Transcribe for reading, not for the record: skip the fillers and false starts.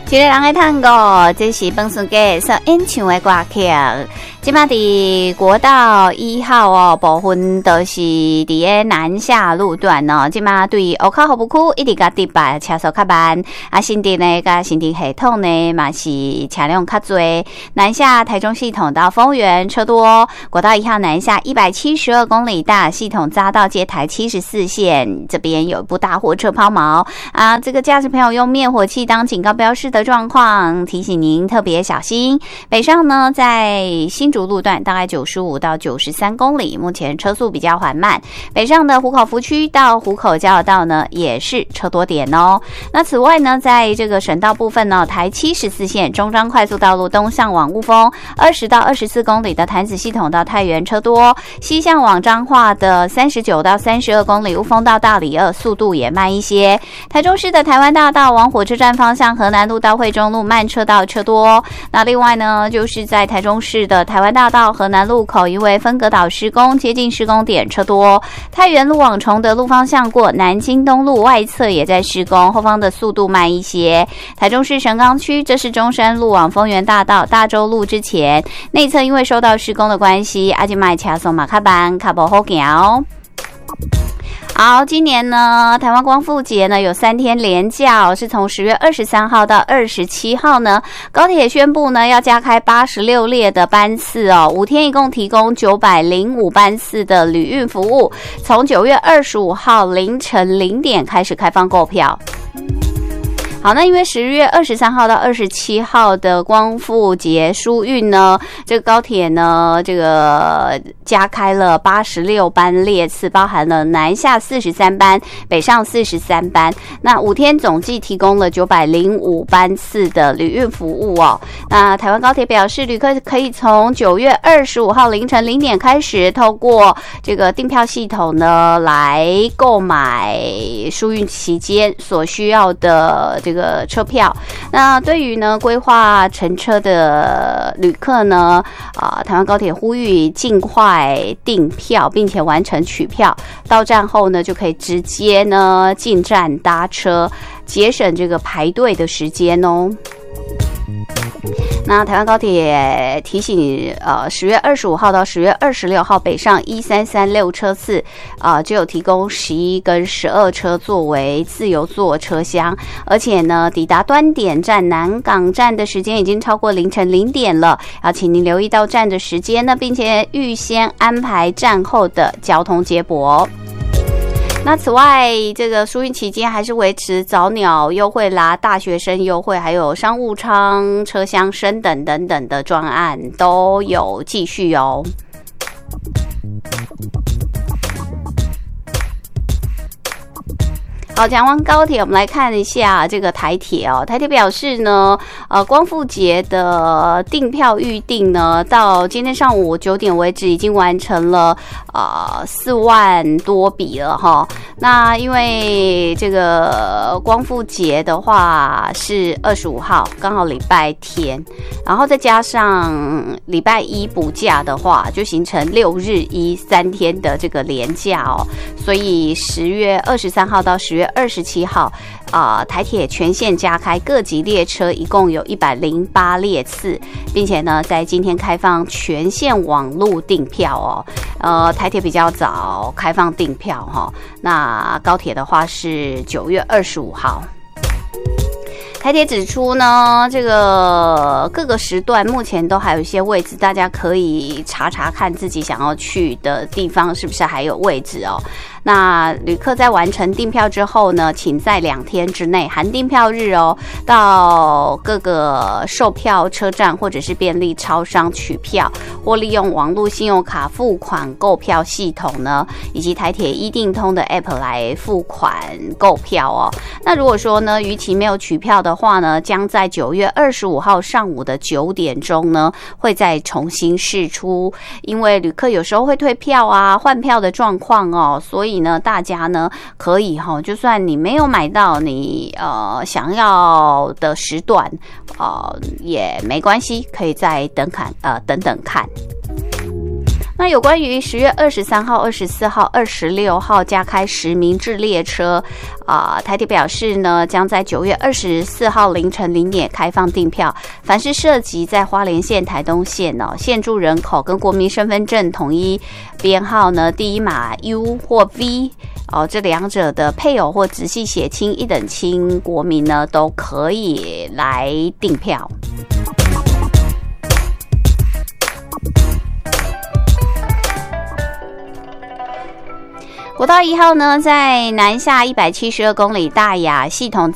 一个人的探戈，这是本身嘅所演唱的歌曲。今嘛伫国道1号哦，部分都是伫个南下路段哦。今嘛对乌卡河部区一直甲迪拜车速较慢，啊，新店呢甲新店系统呢嘛是车辆较多。南下台中系统到丰原车多，国道1号南下172公里，大系统匝道接台74线，这边有一部大货车抛锚啊，这个驾驶朋友用灭火器当警告标示的状况，提醒您特别小心。北上呢，在新竹路段大概95到93公里，目前车速比较缓慢。北上的湖口福区到湖口交流道呢，也是车多点哦。那此外呢，在这个省道部分呢，台74线中彰快速道路东向往雾峰20到24公里的潭子系统到太原车多，西向往彰化的39到32公里雾峰到大里2速度也慢一些。台中市的台湾大道往火车站方向河南路到惠中路慢车道车多。那另外呢，就是在台中市的台湾大道河南路口，因为分隔岛施工，接近施工点车多。太原路往崇德路方向过南京东路外侧也在施工，后方的速度慢一些。台中市神冈区，这是中山路往丰原大道大洲路之前内侧，因为受到施工的关系，阿金麦车速马卡班卡不好行。好，今年呢，台湾光复节呢有3天连假是从10月23号到27号呢，高铁宣布呢要加开86列的班次哦，5天一共提供905班次的旅运服务，从9月25号凌晨0点开始开放购票。好，那因为10月23号到27号的光复节疏运呢，这个高铁呢，这个加开了86班列次，包含了南下43班、北上43班。那5天总计提供了905班次的旅运服务哦。那台湾高铁表示，旅客可以从9月25号凌晨0点开始，透过这个订票系统呢，来购买疏运期间所需要的这个车票。那对于呢规划乘车的旅客呢，台湾高铁呼吁尽快订票，并且完成取票，到站后呢就可以直接呢进站搭车，节省这个排队的时间哦。那台湾高铁提醒10月25号到10月26号北上1336车次就有提供11跟12车作为自由座车厢，而且呢抵达端点站南港站的时间已经超过凌晨0点了，要请您留意到站的时间呢，并且预先安排站后的交通接驳。那此外，这个疏运期间还是维持早鸟优惠啦、大学生优惠，还有商务舱车厢升等等等的专案都有继续哦。好，讲完高铁，我们来看一下这个台铁哦。台铁表示呢，光复节的订票预订呢，到今天上午9点为止，已经完成了4万多笔了哈。那因为这个光复节的话是25号，刚好礼拜天，然后再加上礼拜一补假的话，就形成6日1 3天的这个连假哦。所以10月23号到10月27号，台铁全线加开各级列车，一共有108列次，并且呢，在今天开放全线网路订票哦。台铁比较早开放订票哈，那高铁的话是9月25号。台铁指出呢，这个各个时段目前都还有一些位置，大家可以查查看自己想要去的地方是不是还有位置哦。那旅客在完成订票之后呢，请在2天之内含订票日哦，到各个售票车站或者是便利超商取票，或利用网络信用卡付款购票系统呢，以及台铁一订通的 App 来付款购票哦。那如果说呢，逾期没有取票的话呢，将在9月25号上午的9点钟呢，会再重新释出。因为旅客有时候会退票啊、换票的状况哦，所以呢，大家呢可以就算你没有买到你想要的时段也没关系，可以再等等看。 那有关于10月23号、24号、26号加开实名制列车，台铁表示呢，将在9月24号凌晨0点开放订票。凡是涉及在花莲县、台东县现住人口跟国民身份证统一编号呢，第一码 U 或 V 这两者的配偶或直系血亲一等亲国民呢，都可以来订票。国道1号呢，在南下172公里大雅系统